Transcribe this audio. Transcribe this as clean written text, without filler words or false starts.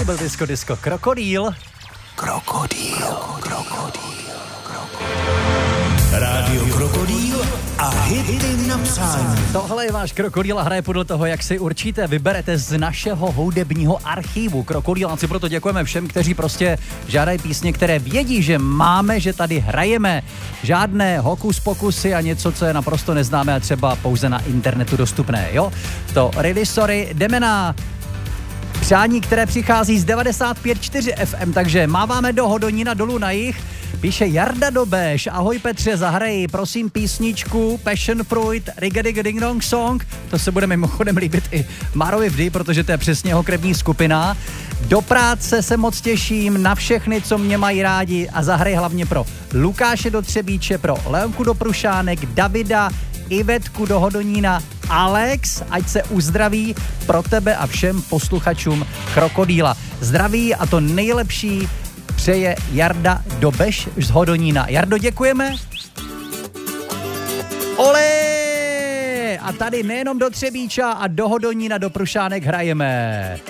byl Disco. Krokodýl. Rádio Krokodýl a hity na přání. Tohle je váš Krokodýl a hraje podle toho, jak si určíte, vyberete z našeho hudebního archivu. Krokodýláci, proto děkujeme všem, kteří prostě žádají písně, které vědí, že máme, že tady hrajeme. Žádné hokus pokusy a něco, co je naprosto neznámé a třeba pouze na internetu dostupné, jo? To really sorry, jdeme na přání, které přichází z 95.4 FM, takže máváme do Hodonína dolů na jih. Píše Jarda Dobeš, ahoj Petře, zahraj prosím písničku Passion Fruit, Rigga Ding Dong Song, to se bude mimochodem líbit i Marovi vždy, protože to je přesně jeho krevní skupina. Do práce se moc těším, na všechny, co mě mají rádi a zahraj hlavně pro Lukáše do Třebíče, pro Leonku do Prušánek, Davida, Ivetku do Hodonína, Alex, ať se uzdraví pro tebe a všem posluchačům Krokodýla. Zdraví a to nejlepší přeje Jarda Dobeš z Hodonína. Jardo, děkujeme. Olé! A tady nejenom do Třebíča a do Hodonína, do Prušánek hrajeme.